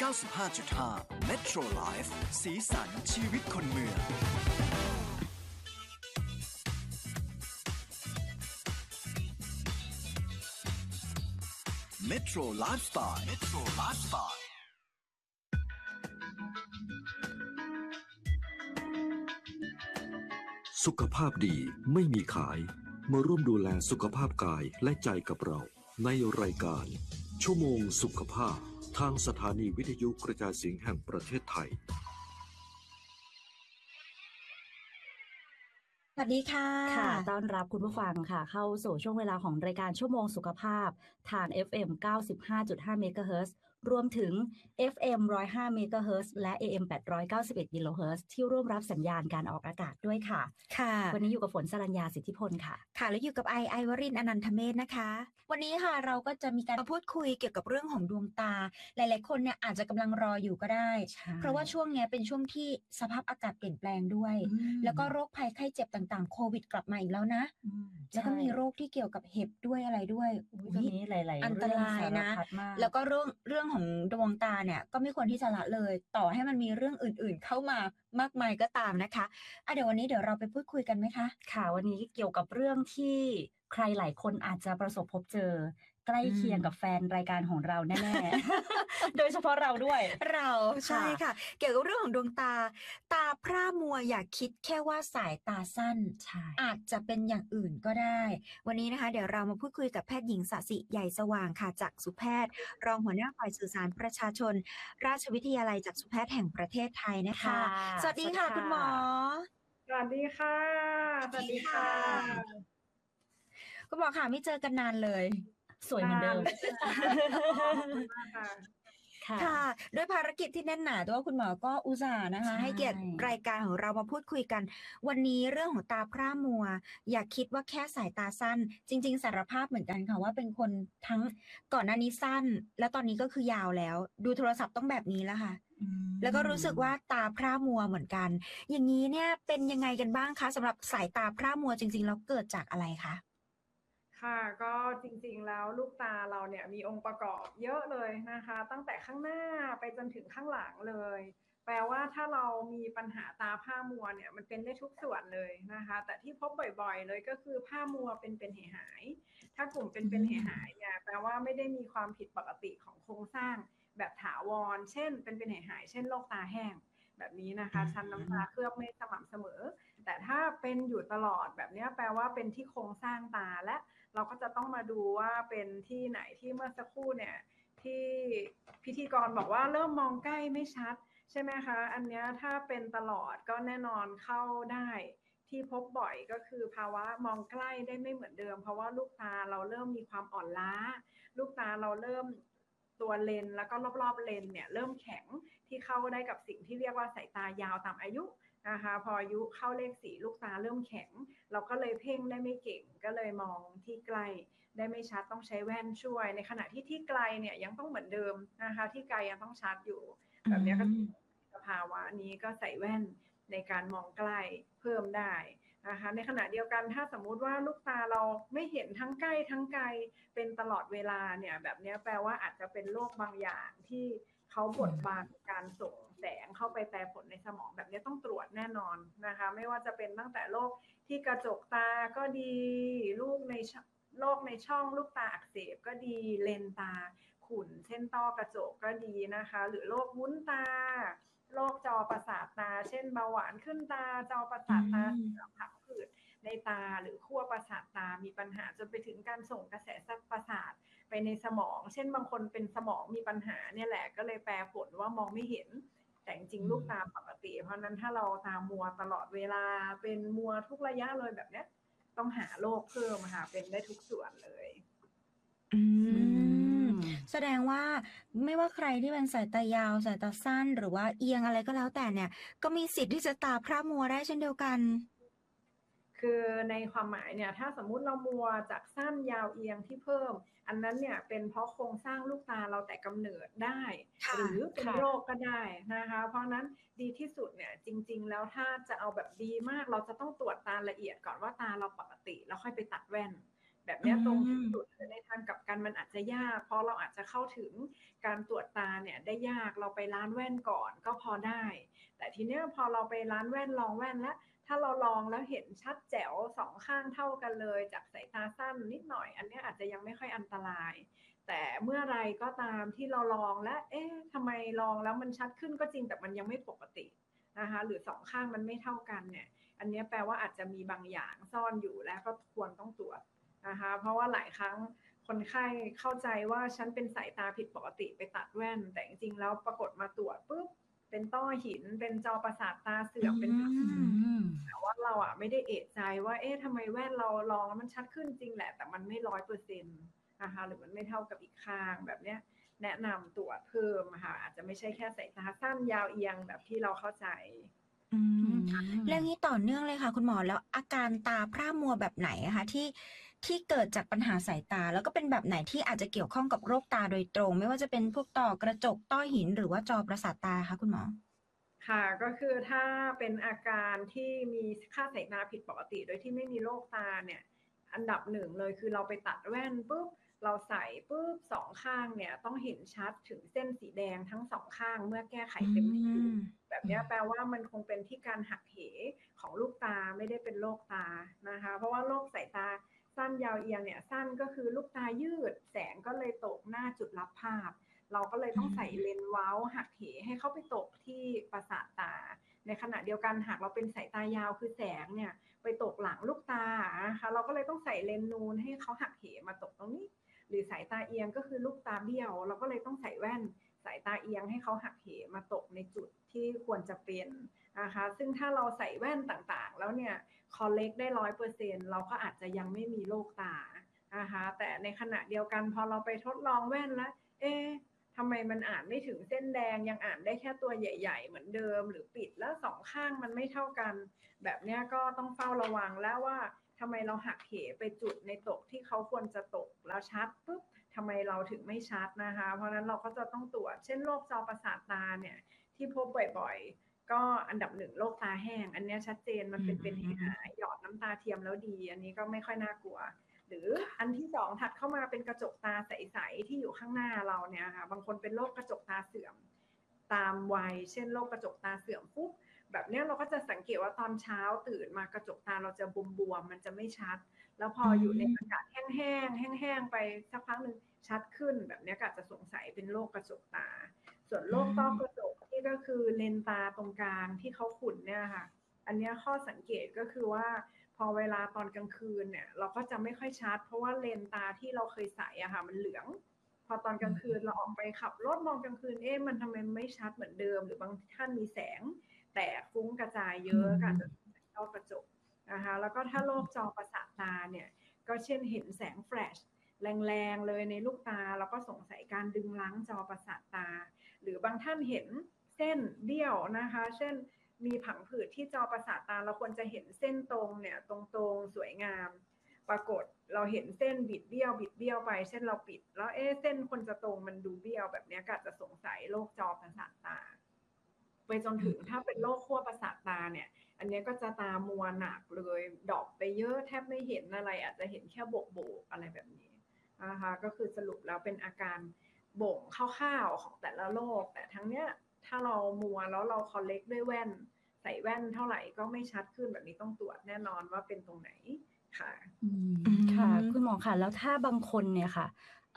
95.5 Metro Life สีสันชีวิตคนเมืองMetro Lifestyle Metro Lifestyle สุขภาพดีไม่มีขายมาร่วมดูแลสุขภาพกายและใจกับเราในรายการชั่วโมงสุขภาพทางสถานีวิทยุกระจายเสียงแห่งประเทศไทยสวัสดีค่ะต้อนรับคุณผู้ฟังค่ะเข้าสู่ช่วงเวลาของรายการชั่วโมงสุขภาพทาง FM 95.5 MHz รวมถึง FM 105 MHz และ AM 891 kHz ที่ร่วมรับสัญญาณการออกอากาศด้วยค่ะวันนี้อยู่กับฝนสรัญญาสิทธิพลค่ะแล้วอยู่กับไอวรินทร์อนันทเมธนะคะวันนี้ค่ะเราก็จะมีการมาพูดคุยเกี่ยวกับเรื่องของดวงตาหลายๆคนเนี่ยอาจจะกำลังรออยู่ก็ได้เพราะว่าช่วงนี้เป็นช่วงที่สภาพอากาศเปลี่ยนแปลงด้วยแล้วก็โรคภัยไข้เจ็บต่างๆโควิดกลับมาอีกแล้วนะแล้วก็มีโรคที่เกี่ยวกับเห็บด้วยอะไรด้วยนี้หลายๆอันตรายนะแล้วก็เรื่องของดวงตาเนี่ยก็ไม่ควรที่จะละเลยต่อให้มันมีเรื่องอื่นๆเข้ามามากมายก็ตามนะคะเดี๋ยววันนี้เราไปพูดคุยกันไหมคะค่ะวันนี้เกี่ยวกับเรื่องที่ใครหลายคนอาจจะประสบพบเจอใกล้เคียงกับแฟนรายการของเราแน่ๆ โดยเฉพาะเราด้วยใช่ค่ะเกี่ยวกับเรื่องของดวงตาพร่ามัวอย่าคิดแค่ว่าสายตาสั้นอาจจะเป็นอย่างอื่นก็ได้วันนี้นะคะเดี๋ยวเรามาพูดคุยกับแพทย์หญิงสศิใหญ่สว่างค่ะจักษุแพทย์รองหัวหน้าฝ่ายสื่อสารประชาชนราชวิทยาลัยจักษุแพทย์แห่งประเทศไทยนะคะสวัสดีค่ะคุณหมอสวัสดีค่ะสวัสดีค่ะคุณหมอค่ะไม่เจอกันนานเลยสวยเหมือนเดิมค่ะด้วยภารกิจที่แน่นหนาแต่ว่าคุณหมอก็อุตส่าห์นะคะให้เกียรติรายการของเรามาพูดคุยกันวันนี้เรื่องของตาพร่ามัวอย่าคิดว่าแค่สายตาสั้นจริงๆสารภาพเหมือนกันค่ะว่าเป็นคนทั้งก่อนหน้านี้สั้นแล้วตอนนี้ก็คือยาวแล้วดูโทรศัพท์ต้องแบบนี้แล้วค่ะแล้วก็รู้สึกว่าตาพร่ามัวเหมือนกันอย่างนี้เนี่ยเป็นยังไงกันบ้างคะสำหรับสายตาพร่ามัวจริงๆแล้วเกิดจากอะไรคะค่ะก็จริงๆแล้วลูกตาเราเนี่ยมีองค์ประกอบเยอะเลยนะคะตั้งแต่ข้างหน้าไปจนถึงข้างหลังเลยแปลว่าถ้าเรามีปัญหาตาพร่ามัวเนี่ยมันเป็นได้ทุกส่วนเลยนะคะแต่ที่พบบ่อยๆเลยก็คือพร่ามัวเป็นหายถ้ากลุ่มเป็นหายเนี่ยแปลว่าไม่ได้มีความผิดปกติของโครงสร้างแบบถาวรเช่นเป็นหายเช่นโรคตาแห้งแบบนี้นะคะชั้นน้ำตาเคลือบไม่สม่ำเสมอแต่ถ้าเป็นอยู่ตลอดแบบนี้แปลว่าเป็นที่โครงสร้างตาและเราก็จะต้องมาดูว่าเป็นที่ไหนที่เมื่อสักครู่เนี่ยที่พิธีกรบอกว่าเริ่มมองใกล้ไม่ชัดใช่ไหมคะอันนี้ถ้าเป็นตลอดก็แน่นอนเข้าได้ที่พบบ่อยก็คือภาวะมองใกล้ได้ไม่เหมือนเดิมเพราะว่าลูกตาเราเริ่มมีความอ่อนล้าลูกตาเราเริ่มตัวเลนแล้วก็รอบๆเลนเนี่ยเริ่มแข็งที่เข้าได้กับสิ่งที่เรียกว่าสายตายาวตามอายุนะคะพออายุเข้าเลข4ลูกตาเริ่มแข็งเราก็เลยเพ่งได้ไม่เก่งก็เลยมองที่ไกลได้ไม่ชัดต้องใช้แว่นช่วยในขณะที่ไกลเนี่ยยังต้องเหมือนเดิมนะคะที่ไกลยังต้องชัดอยู่แบบนี้ก็สภาวะนี้ก็ใส่แว่นในการมองใกล้เพิ่มได้นะคะในขณะเดียวกันถ้าสมมุติว่าลูกตาเราไม่เห็นทั้งใกล้ทั้งไกลเป็นตลอดเวลาเนี่ยแบบนี้แปลว่าอาจจะเป็นโรคบางอย่างที่เขาบดบังการส่งแสงเข้าไปแปรผลในสมองแบบนี้ต้องตรวจแน่นอนนะคะไม่ว่าจะเป็นตั้งแต่โรคที่กระจกตาก็ดีโรคในช่องลูกตาอักเสบก็ดีเลนตาขุ่นเช่นต้อกระจกก็ดีนะคะหรือโรควุ้นตาโรคจอประสาทตาเช่นเบาหวานขึ้นตาจอประสาทตาผังผืดในตาหรือขั้วประสาทตามีปัญหาจนไปถึงการส่งกระแสประสาทไปในสมองเช่นบางคนเป็นสมองมีปัญหาเนี่ยแหละก็เลยแปลผลว่ามองไม่เห็นแต่จริงลูกตาปกติเพราะนั้นถ้าเราตามัวตลอดเวลาเป็นมัวทุกระยะเลยแบบเนี้ยต้องหาโรคเพิ่มค่ะเป็นได้ทุกส่วนเลยแสดงว่าไม่ว่าใครที่เป็นสายตายาวสายตาสั้นหรือว่าเอียงอะไรก็แล้วแต่เนี่ยก็มีสิทธิ์ที่จะตาพร่ามัวได้เช่นเดียวกันคือในความหมายเนี่ยถ้าสมมุติเรามัวจากสั้นยาวเอียงที่เพิ่มอันนั้นเนี่ยเป็นเพราะโครงสร้างลูกตาเราแต่กำเนิดได้หรือเป็นโรคก็ได้นะคะเพราะนั้นดีที่สุดเนี่ยจริงๆแล้วถ้าจะเอาแบบดีมากเราจะต้องตรวจตาละเอียดก่อนว่าตาเราปกติแล้วค่อยไปตัดแว่นแบบนี้ตรงที่สุดในทางกลับกันมันอาจจะยากเพราะเราอาจจะเข้าถึงการตรวจตาเนี่ยได้ยากเราไปร้านแว่นก่อนก็พอได้แต่ทีเนี้ยพอเราไปร้านแว่นลองแว่นแล้วถ้าเราลองแล้วเห็นชัดแจ๋วสองข้างเท่ากันเลยจากสายตาสั้นนิดหน่อยอันนี้อาจจะยังไม่ค่อยอันตรายแต่เมื่อไรก็ตามที่เราลองแล้วทำไมลองแล้วมันชัดขึ้นก็จริงแต่มันยังไม่ปกตินะคะหรือสองข้างมันไม่เท่ากันเนี่ยอันนี้แปลว่าอาจจะมีบางอย่างซ่อนอยู่และก็ควรต้องตรวจนะคะเพราะว่าหลายครั้งคนไข้เข้าใจว่าฉันเป็นสายตาผิดปกติไปตัดแว่นแต่จริงๆแล้วปรากฏมาตรวจปุ๊บเป็นต้อหินเป็นจอประสาทตาเสื่อมเป็นแต่ว่าเราไม่ได้เอะใจว่าทำไมแว่นเราลองแล้วมันชัดขึ้นจริงแหละแต่มันไม่100%นะคะหรือมันไม่เท่ากับอีกข้างแบบเนี้ยแนะนำตรวจเพิ่มค่ะอาจจะไม่ใช่แค่สายตาสั้นยาวเอียงแบบที่เราเข้าใจเรื่องนี้ต่อเนื่องเลยค่ะคุณหมอแล้วอาการตาพร่ามัวแบบไหนคะที่เกิดจากปัญหาสายตาแล้วก็เป็นแบบไหนที่อาจจะเกี่ยวข้องกับโรคตาโดยตรงไม่ว่าจะเป็นพวกต้อกระจกต้อหินหรือว่าจอประสาทตาคะคุณหมอค่ะก็คือถ้าเป็นอาการที่มีค่าสายตาผิดปกติโดยที่ไม่มีโรคตาเนี่ยอันดับหนึ่งเลยคือเราไปตัดแว่นปุ๊บเราใส่ปุ๊บสองข้างเนี่ยต้องเห็นชัดถึงเส้นสีแดงทั้งสองข้างเมื่อแก้ไขเต็มที่แบบนี้แปลว่ามันคงเป็นที่การหักเหของลูกตาไม่ได้เป็นโรคตานะคะเพราะว่าโรคสายตาสั้นยาวเอียงเนี่ยสั้นก็คือลูกตายืดแสงก็เลยตกหน้าจุดรับภาพเราก็เลยต้องใส่เลนส์เว้าหักเหให้เข้าไปตกที่ประสาทตาในขณะเดียวกันหากเราเป็นสายตายาวคือแสงเนี่ยไปตกหลังลูกตานะคะเราก็เลยต้องใส่เลนส์นูนให้เขาหักเหมาตกตรงนี้หรือสายตาเอียงก็คือลูกตาเบี้ยวเราก็เลยต้องใส่แว่นสายตาเอียงให้เขาหักเหมาตกในจุดที่ควรจะเป็นนะคะซึ่งถ้าเราใส่แว่นต่างๆแล้วเนี่ยคอลเลกได้ 100% เราก็อาจจะยังไม่มีโรคตานะคะแต่ในขณะเดียวกันพอเราไปทดลองแว่นแล้วทำไมมันอ่านไม่ถึงเส้นแดงยังอ่านได้แค่ตัวใหญ่ๆเหมือนเดิมหรือปิดแล้วสองข้างมันไม่เท่ากันแบบนี้ก็ต้องเฝ้าระวังแล้วว่าทำไมเราหักเหไปจุดในตกที่เขาควรจะตกแล้วชัดปุ๊บทำไมเราถึงไม่ชัดนะคะเพราะนั้นเราก็จะต้องตรวจเช่นโรคจอประสาทตาเนี่ยที่พบบ่อยๆก็อันดับหนึ่งโรคตาแห้งอันนี้ชัดเจนมันเป็นหายหยอดน้ำตาเทียมแล้วดีอันนี้ก็ไม่ค่อยน่ากลัวหรืออันที่สองถัดเข้ามาเป็นกระจกตาใสๆที่อยู่ข้างหน้าเราเนี่ยค่ะบางคนเป็นโรคกระจกตาเสื่อมตามวัยเช่นโรคกระจกตาเสื่อมปุ๊บแบบนี้เราก็จะสังเกตว่าตอนเช้าตื่นมากระจกตาเราจะบวมๆมันจะไม่ชัดแล้วพออยู่ในอากาศแห้งๆไปสักพักนึงชัดขึ้นแบบนี้ก็อาจจะสงสัยเป็นโรคกระจกตาส่วนโรคต้อกระจกที่ก็คือเลนตาตรงกลางที่เขาขุ่นเนี่ยค่ะอันนี้ข้อสังเกตก็คือว่าพอเวลาตอนกลางคืนเนี่ยเราก็จะไม่ค่อยชัดเพราะว่าเลนตาที่เราเคยใส่ค่ะมันเหลืองพอตอนกลางคืนเราออกไปขับรถมองกลางคืนมันทำไมไม่ชัดเหมือนเดิมหรือบางท่านมีแสงแตกฟุ้งกระจายเยอะก็อาจจะต้อกระจกนะคะแล้วก็ถ้าโรคจอประสาทตาเนี่ยก็เช่นเห็นแสงแฟลชแรงๆเลยในลูกตาแล้วก็สงสัยการดึงล้างจอประสาทตาหรือบางท่านเห็นเส้นเบี้ยวนะคะเช่นมีผังผืดที่จอประสาทตาเราควรจะเห็นเส้นตรงเนี่ยตรงๆสวยงามปรากฏเราเห็นเส้นบิดเบี้ยวไปเช่นเราปิดแล้วเส้นคนจะตรงมันดูเบี้ยวแบบนี้ก็จะสงสัยโรคจอประสาทตาไปจนถึงถ้าเป็นโรคขั้วประสาทตาเนี่ยอันนี้ก็จะตามัวหนักเลยดรอปไปเยอะแทบไม่เห็นอะไรอาจจะเห็นแค่โบกอะไรแบบนี้นะคะก็คือสรุปแล้วเป็นอาการบ่งคร่าวๆของแต่ละโรคแต่ทั้งเนี้ยถ้าเรามัวแล้วเราคอลเลกด้วยแว่นใส่แว่นเท่าไหร่ก็ไม่ชัดขึ้นแบบนี้ต้องตรวจแน่นอนว่าเป็นตรงไหนค่ะค่ะคุณหมอค่ะแล้วถ้าบางคนเนี่ยค่ะ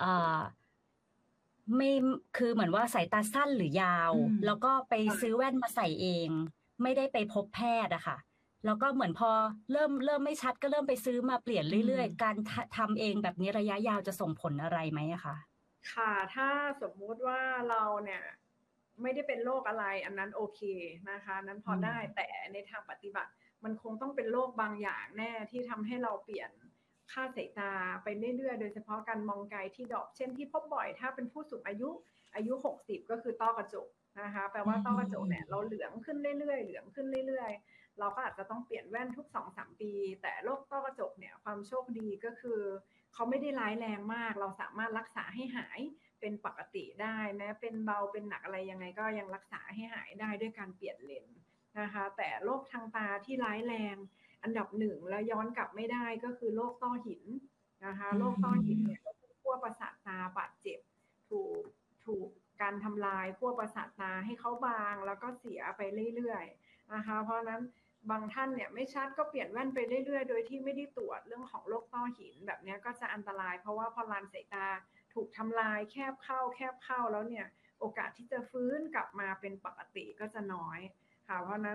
ไม่คือเหมือนว่าสายตาสั้นหรือยาวแล้วก็ไปซื้อแว่นมาใส่เองไม่ได้ไปพบแพทย์อะค่ะแล้วก็เหมือนพอเริ่มไม่ชัดก็เริ่มไปซื้อมาเปลี่ยนเรื่อยๆการทำเองแบบนี้ระยะยาวจะส่งผลอะไรไหมอะคะค่ะถ้าสมมุติว่าเราเนี่ยไม่ได้เป็นโรคอะไรอันนั้นโอเคนะคะนั้นพอได้แต่ในทางปฏิบัติมันคงต้องเป็นโรคบางอย่างแน่ที่ทำให้เราเปลี่ยนค่าสายตาไปเรื่อยๆโดยเฉพาะการมองไกลที่ดรอปเช่นที่พบบ่อยถ้าเป็นผู้สูงอายุ60ก็คือต้อกระจกนะคะแปลว่าต้อกระจกเนี่ยเราเหลืองขึ้นเรื่อยๆเราก็อาจจะต้องเปลี่ยนแว่นทุก 2-3 ปีแต่โรคต้อกระจกเนี่ยความโชคดีก็คือเขาไม่ได้ร้ายแรงมากเราสามารถรักษาให้หายเป็นปกติได้นะเป็นเบาเป็นหนักอะไรยังไงก็ยังรักษาให้หายได้ด้วยการเปลี่ยนเลนส์นะคะแต่โรคทางตาที่ร้ายแรงอันดับหนึ่งแล้วย้อนกลับไม่ได้ก็คือโรคต้อหินนะคะโรคต้อหินเนี่ยก็คือขั้วประสาทตาบาดเจ็บถูกการทำลายขั้วประสาทตาให้เขาบางแล้วก็เสียไปเรื่อยๆนะคะเพราะนั้นบางท่านเนี่ยไม่ชัดก็เปลี่ยนแว่นไปเรื่อยๆโดยที่ไม่ได้ตรวจเรื่องของโรคต้อหินแบบนี้ก็จะอันตรายเพราะว่าพอลานสายตาถูกทำลายแคบเข้าแล้วเนี่ยโอกาสที่จะฟื้นกลับมาเป็นปกติก็จะน้อยค่ะเพราะนั้น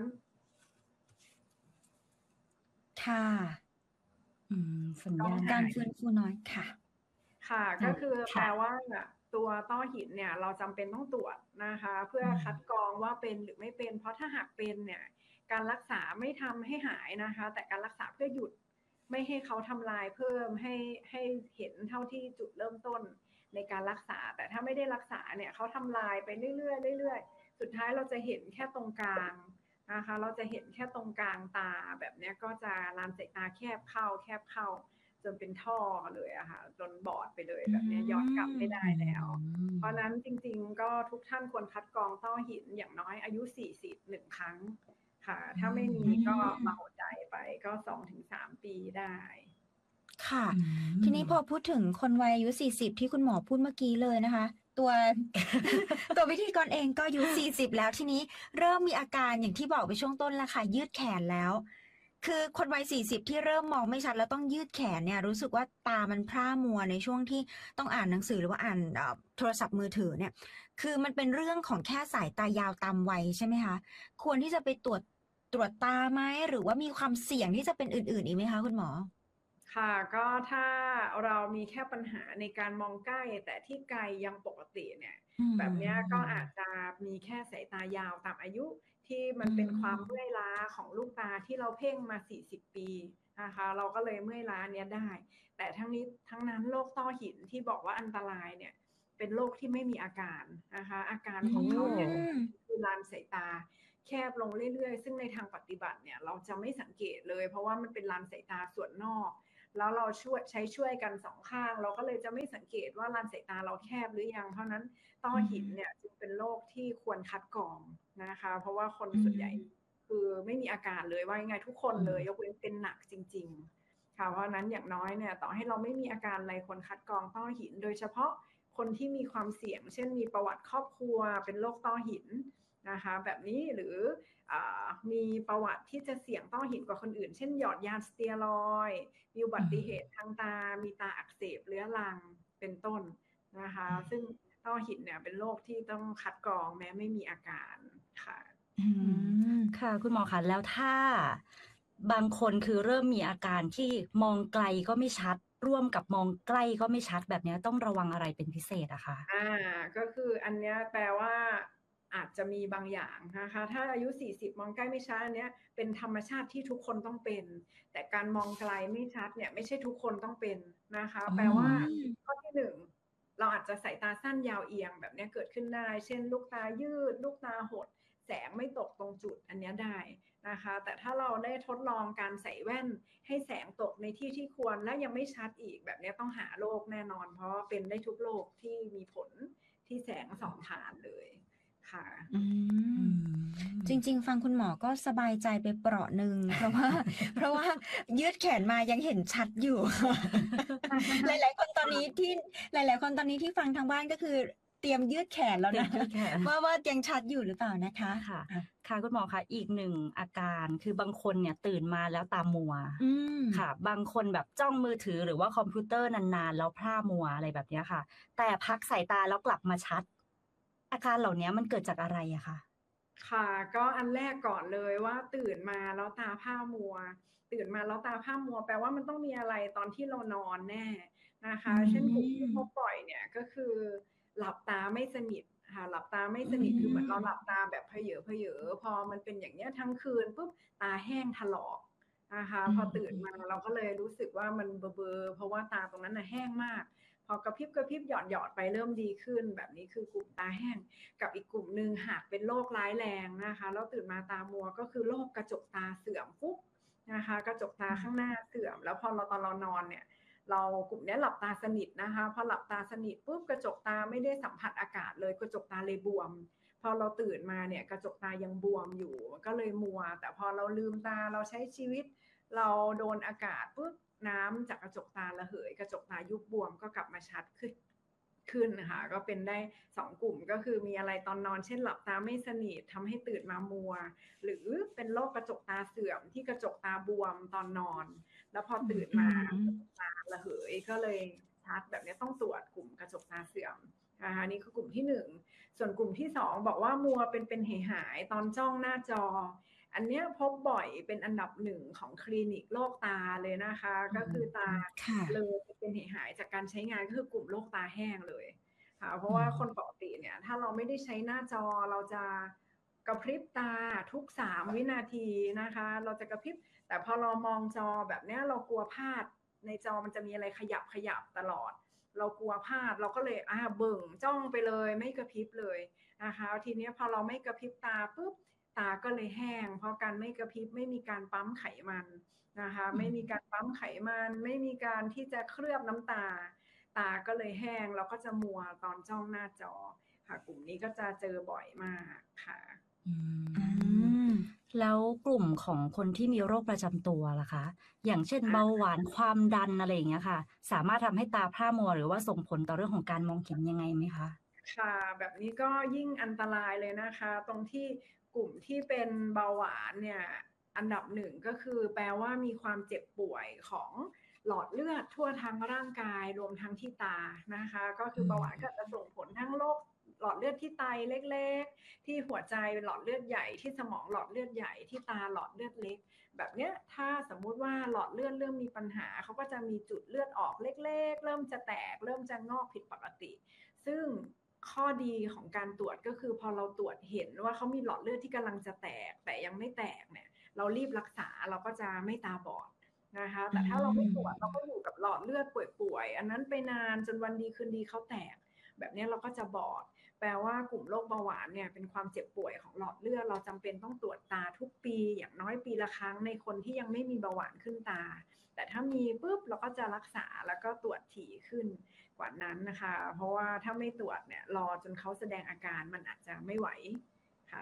ค่ะสัญญาณการฟื้นฟูน้อยค่ะค่ะก็คือแปลว่าตัวต้อหินเนี่ยเราจำเป็นต้องตรวจนะคะเพื่อคัดกรองว่าเป็นหรือไม่เป็นเพราะถ้าหากเป็นเนี่ยการรักษาไม่ทำให้หายนะคะแต่การรักษาเพื่อหยุดไม่ให้เขาทำลายเพิ่มให้เห็นเท่าที่จุดเริ่มต้นในการรักษาแต่ถ้าไม่ได้รักษาเนี่ยเขาทำลายไปเรื่อยๆสุดท้ายเราจะเห็นแค่ตรงกลางนะคะเราจะเห็นแค่ตรงกลางตาแบบนี้ก็จะลานสายตาแคบเข้าจนเป็นท่อเลยอะค่ะจนบอดไปเลยแบบนี้ย้อนกลับไม่ได้แล้วเพราะนั้นจริงๆก็ทุกท่านควรคัดกรองต้อหินอย่างน้อยอายุ40 1 ครั้งค่ะถ้าไม่มีก็เบาใจไปก็ 2-3 ปีได้ค่ะทีนี้พอพูดถึงคนวัยอายุ40ที่คุณหมอพูดเมื่อกี้เลยนะคะตัวพิธีกรเองก็อายุ40แล้วทีนี้เริ่มมีอาการอย่างที่บอกไปช่วงต้นแล้วค่ะยืดแขนแล้วคือคนวัย40ที่เริ่มมองไม่ชัดแล้วต้องยืดแขนเนี่ยรู้สึกว่าตามันพร่ามัวในช่วงที่ต้องอ่านหนังสือหรือว่าอ่านโทรศัพท์มือถือเนี่ยคือมันเป็นเรื่องของแค่สายตายาวตามวัยใช่ไหมคะควรที่จะไปตรวจตาไหมหรือว่ามีความเสี่ยงที่จะเป็นอื่นๆอีกไหมคะคุณหมอค่ะก็ถ้าเรามีแค่ปัญหาในการมองใกล้แต่ที่ไกลยังปกติเนี่ยแบบนี้ก็อาจจะมีแค่สายตายาวตามอายุที่มันเป็นความเมื่อยล้าของลูกตาที่เราเพ่งมา40 ปีนะคะเราก็เลยเมื่อยล้าเนี้ยได้แต่ทั้งนี้ทั้งนั้นโรคต้อหินที่บอกว่าอันตรายเนี่ยเป็นโรคที่ไม่มีอาการนะคะอาการของเขาเนี่ยคือลานสายตาแคบลงเรื่อยๆซึ่งในทางปฏิบัติเนี่ยเราจะไม่สังเกตเลยเพราะว่ามันเป็นลานสายตาส่วนนอกแล้วเราช่วยกันสองข้างเราก็เลยจะไม่สังเกตว่าลานสายตาเราแคบหรือยังเพราะนั้นต้อหินเนี่ยจึงเป็นโรคที่ควรคัดกรองนะคะเพราะว่าคนส่วนใหญ่คือไม่มีอาการเลยว่ายังไงทุกคนเลยยกเว้นเป็นหนักจริงๆค่ะเพราะนั้นอย่างน้อยเนี่ยต่อให้เราไม่มีอาการอะไรควรคัดกรองต้อหินโดยเฉพาะคนที่มีความเสี่ยงเช่นมีประวัติครอบครัวเป็นโรคต้อหินนะคะแบบนี้หรือมีประวัติที่จะเสี่ยงต้อหินกว่าคนอื่นเช่นหยอดยาสเตียรอยด์มีอุบัติเหตุทางตามีตาอักเสบเรื้อรังเป็นต้นนะคะซึ่งต้อหินเนี่ยเป็นโรคที่ต้องคัดกรองแม้ไม่มีอาการค่ะค่ะคุณหมอคะแล้วถ้าบางคนคือเริ่มมีอาการที่มองไกลก็ไม่ชัดร่วมกับมองใกล้ก็ไม่ชัดแบบนี้ต้องระวังอะไรเป็นพิเศษอะคะก็คืออันเนี้ยแปลว่าอาจจะมีบางอย่างนะคะถ้าอายุ40มองใกล้ไม่ชัดอันเนี้ยเป็นธรรมชาติที่ทุกคนต้องเป็นแต่การมองไกลไม่ชัดเนี่ยไม่ใช่ทุกคนต้องเป็นนะคะแปลว่าข้อที่1เราอาจจะสายตาสั้นยาวเอียงแบบนี้เกิดขึ้นได้เช่นลูกตายืดลูกตาหดแสงไม่ตกตรงจุดอันนี้ได้นะคะแต่ถ้าเราได้ทดลองการใส่แว่นให้แสงตกในที่ที่ควรและยังไม่ชัดอีกแบบนี้ต้องหาโรคแน่นอนเพราะเป็นได้ทุกโรคที่มีผลที่แสงส่องผ่านเลยค่ะจริงๆฟังคุณหมอก็สบายใจไปเปราะหนึ่งเพราะว่ายืดแขนมายังเห็นชัดอยู่ หลายๆคนตอนนี้ที่ฟังทางบ้านก็คือเตรียมยืดแขนแล้วนะว่ายังชัดอยู่หรือเปล่านะคะค่ะคุณหมอคะอีกหนึ่งอาการคือบางคนเนี่ยตื่นมาแล้วตามัวค่ะบางคนแบบจ้องมือถือหรือว่าคอมพิวเตอร์นานๆแล้วพร่ามัวอะไรแบบนี้ค่ะแต่พักสายตาแล้วกลับมาชัดอาการเหล่านี้มันเกิดจากอะไรอะคะค่ะก็อันแรกก่อนเลยว่าตื่นมาแล้วตาพร่ามัวตื่นมาแล้วตาพร่ามัวแปลว่ามันต้องมีอะไรตอนที่เรานอนแน่นะคะเช่นกลุ่มที่พบบ่อยเนี่ยก็คือหลับตาไม่สนิทค่ะหลับตาไม่สนิทคือเหมือนเราหลับตาแบบเพเยอพอมันเป็นอย่างเนี้ยทั้งคืนปุ๊บตาแห้งถลอกนะคะพอตื่นมาเราก็เลยรู้สึกว่ามันเบลอเพราะว่าตาตรงนั้นน่ะแห้งมากพอกระพริบหยอดไปเริ่มดีขึ้นแบบนี้คือกลุ่มตาแห้งกับอีกกลุ่มหนึ่งหากเป็นโรคร้ายแรงนะคะแล้วตื่นมาตามัวก็คือโรคกระจกตาเสื่อมปุ๊บนะคะกระจกตาข้างหน้าเสื่อมแล้วพอตอนเรานอนเนี่ยเรากลุ่มนี้หลับตาสนิทนะคะพอหลับตาสนิทปุ๊บกระจกตาไม่ได้สัมผัสอากาศเลยกระจกตาเลยบวมพอเราตื่นมาเนี่ยกระจกตายังบวมอยู่ก็เลยมัวแต่พอเราลืมตาเราใช้ชีวิตเราโดนอากาศปุ๊บน้ำจากกระจกตาระเหยกระจกตายุบบวมก็กลับมาชัดขึ้นนะคะก็เป็นได้2กลุ่มก็คือมีอะไรตอนนอนเช่นหลับตาไม่สนิททำให้ตื่นมามัวหรือเป็นโรคกระจกตาเสื่อมที่กระจกตาบวมตอนนอนแล้วพอตื่นมากระจกตาระเหยก็เลยชัดแบบนี้ต้องตรวจกลุ่มกระจกตาเสื่อมนะคะนี่คือกลุ่มที่1ส่วนกลุ่มที่2บอกว่ามัวเป็นหายตอนจ้องหน้าจออันนี้พบบ่อยเป็นอันดับ1ของคลินิกโรคตาเลยนะคะก็คือตาเลยเป็นหายจากการใช้งานก็คือกลุ่มโรคตาแห้งเลยค่ะเพราะว่าคนปกติเนี่ยถ้าเราไม่ได้ใช้หน้าจอเราจะกระพริบตาทุก3วินาทีนะคะเราจะกระพริบแต่พอเรามองจอแบบนี้เรากลัวพลาดในจอมันจะมีอะไรขยับตลอดเรากลัวพลาดเราก็เลยเบิ่งจ้องไปเลยไม่กระพริบเลยนะคะทีนี้พอเราไม่กระพริบตาปุ๊บตาก็เลยแห้งเพราะการไม่กระพริบไม่มีการปั๊มไขมันนะคะไม่มีการปั๊มไขมันไม่มีการที่จะเคลือบน้ำตาก็เลยแห้งเราก็จะมัวตอนจ้องหน้าจอค่ะกลุ่มนี้ก็จะเจอบ่อยมากค่ะแล้วกลุ่มของคนที่มีโรคประจำตัวล่ะคะอย่างเช่นเบาหวานความดันอะไรอย่างเงี้ยค่ะสามารถทำให้ตาพร่ามัวหรือว่าส่งผลต่อเรื่องของการมองเห็นยังไงไหมคะค่ะแบบนี้ก็ยิ่งอันตรายเลยนะคะตรงที่กลุ่มที่เป็นเบาหวานเนี่ยอันดับ1ก็คือแปลว่ามีความเจ็บป่วยของหลอดเลือดทั่วทั้งร่างกายรวมทั้งที่ตานะคะก็คือเบาหวานก็จะส่งผลทั้งโรคหลอดเลือดที่ไตเล็กๆที่หัวใจเป็นหลอดเลือดใหญ่ที่สมองหลอดเลือดใหญ่ที่ตาหลอดเลือดเล็กแบบเนี้ยถ้าสมมุติว่าหลอดเลือดเริ่มมีปัญหาเขาก็จะมีจุดเลือดออกเล็กๆเริ่มจะแตกเริ่มจะงอกผิดปกติซึ่งข้อดีของการตรวจก็คือพอเราตรวจเห็นว่าเขามีหลอดเลือดที่กำลังจะแตกแต่ยังไม่แตกเนี่ยเรารีบรักษาเราก็จะไม่ตาบอดนะคะแต่ถ้าเราไม่ตรวจเราก็อยู่กับหลอดเลือดป่วยๆอันนั้นไปนานจนวันดีคืนดีเขาแตกแบบนี้เราก็จะบอดแปลว่ากลุ่มโรคเบาหวานเนี่ยเป็นความเจ็บป่วยของหลอดเลือดเราจำเป็นต้องตรวจตาทุกปีอย่างน้อยปีละครั้งในคนที่ยังไม่มีเบาหวานขึ้นตาแต่ถ้ามีปุ๊บเราก็จะรักษาแล้วก็ตรวจถี่ขึ้นกว่านั้นนะคะเพราะว่าถ้าไม่ตรวจเนี่ยรอจนเขาแสดงอาการมันอาจจะไม่ไหวค่ะ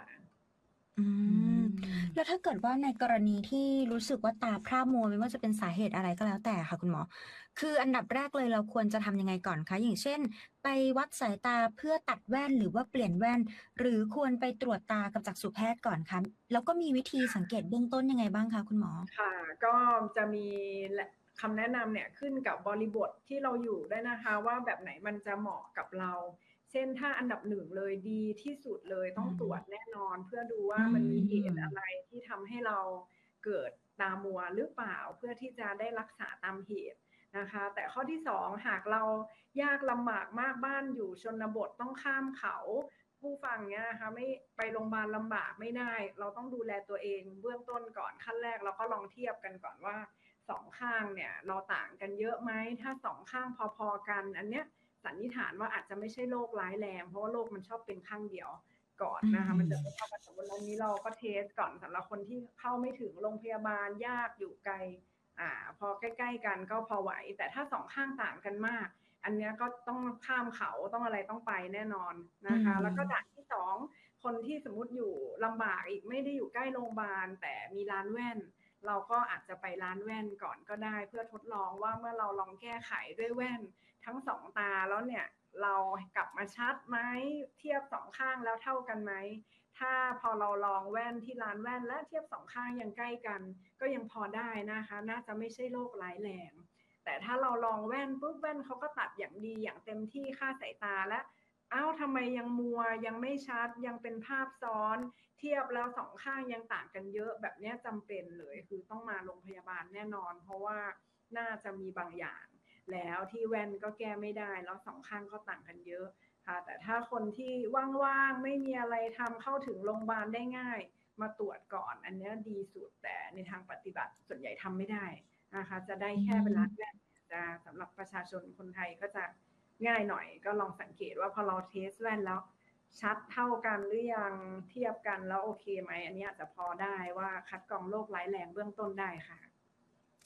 แล้วถ้าเกิดว่าในกรณีที่รู้สึกว่าตาพร่ามัวไม่ว่าจะเป็นสาเหตุอะไรก็แล้วแต่ค่ะคุณหมอคืออันดับแรกเลยเราควรจะทำยังไงก่อนคะอย่างเช่นไปวัดสายตาเพื่อตัดแว่นหรือว่าเปลี่ยนแว่นหรือควรไปตรวจตากับจักษุแพทย์ก่อนคะแล้วก็มีวิธีสังเกตเบื้องต้นยังไงบ้างคะคุณหมอค่ะก็จะมีคำแนะนำเนี่ยขึ้นกับบริบทที่เราอยู่ได้นะคะว่าแบบไหนมันจะเหมาะกับเราเช่นถ้าอันดับ1เลยดีที่สุดเลยต้องตรวจแน่นอนเพื่อดูว่ามันมีเหตุอะไรที่ทำให้เราเกิดตามัวหรือเปล่าเพื่อที่จะได้รักษาตามเหตุนะคะแต่ข้อที่2หากเรายากลำบากมากบ้านอยู่ชนบทต้องข้ามเขาผู้ฟังเนี่ยนะคะไม่ไปโรงพยาบาลลำบากไม่ได้เราต้องดูแลตัวเองเบื้องต้นก่อนขั้นแรกเราก็ลองเทียบกันก่อนว่า2ข้างเนี่ยเราต่างกันเยอะไหมถ้า2ข้างพอๆกันอันเนี้ยสันนิษฐานว่าอาจจะไม่ใช่โรคร้ายแรงเพราะว่าโรคมันชอบเป็นข้างเดียวก่อนนะคะมันจะไม่เข้ากันสมมติวันนี้เราก็เทสก่อนสำหรับคนที่เข้าไม่ถึงโรงพยาบาลยากอยู่ไกลพอใกล้ๆกันก็พอไหวแต่ถ้า2ข้างต่างกันมากอันนี้ก็ต้องข้ามเขาต้องอะไรต้องไปแน่นอนนะคะแล้วก็ด่านที่2คนที่สมมุติอยู่ลำบากอีกไม่ได้อยู่ใกล้โรงพยาบาลแต่มีร้านแว่นเราก็อาจจะไปร้านแว่นก่อนก็ได้เพื่อทดลองว่าเมื่อเราลองแก้ไขด้วยแว่นทั้ง2ตาแล้วเนี่ยเรากลับมาชัดไหมเทียบ2ข้างแล้วเท่ากันไหมถ้าพอเราลองแว่นที่ร้านแว่นและเทียบ2ข้างยังใกล้กันก็ยังพอได้นะคะน่าจะไม่ใช่โรคร้ายแรงแต่ถ้าเราลองแว่นปุ๊บแว่นเขาก็ตัดอย่างดีอย่างเต็มที่ค่าสายตาและทำไมยังมัวยังไม่ชัดยังเป็นภาพซ้อนเทียบแล้ว2ข้างยังต่างกันเยอะแบบนี้จำเป็นเลยคือต้องมาโรงพยาบาลแน่นอนเพราะว่าน่าจะมีบางอย่างแล้วที่แว่นก็แก้ไม่ได้แล้ว2ข้างก็ต่างกันเยอะค่ะแต่ถ้าคนที่ว่างๆไม่มีอะไรทำเข้าถึงโรงพยาบาลได้ง่ายมาตรวจก่อนอันนี้ดีสุดแต่ในทางปฏิบัติส่วนใหญ่ทำไม่ได้นะคะจะได้แค่เป็นร้านแว่นจะสำหรับประชาชนคนไทยก็จะง่ายหน่อยก็ลองสังเกตว่าพอเราเทสแว่นแล้วชัดเท่ากันหรือยังเทียบกันแล้วโอเคไหมอันนี้อาจจะพอได้ว่าคัดกรองโรคร้ายแรงเบื้องต้นได้ค่ะ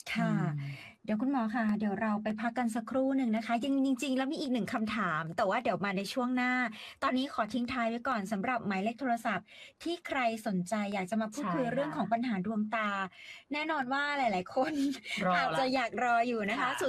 ค่ะ เดี๋ยวคุณหมอค่ะ เดี๋ยวเราไปพักกันสักครู่หนึ่งนะคะจริงๆแล้วมีอีกหนึ่งคำถาม แต่ว่าเดี๋ยวมาในช่วงหน้า ตอนนี้ขอทิ้งท้ายไว้ก่อนสำหรับหมายเลขโทรศัพท์ ที่ใครสนใจอยากจะมาพูดคุยใช่ค่ะเรื่องของปัญหาดวงตา แน่นอนว่าหลาย ๆ คนรออาจละจะอยากรออยู่นะคะค่ะ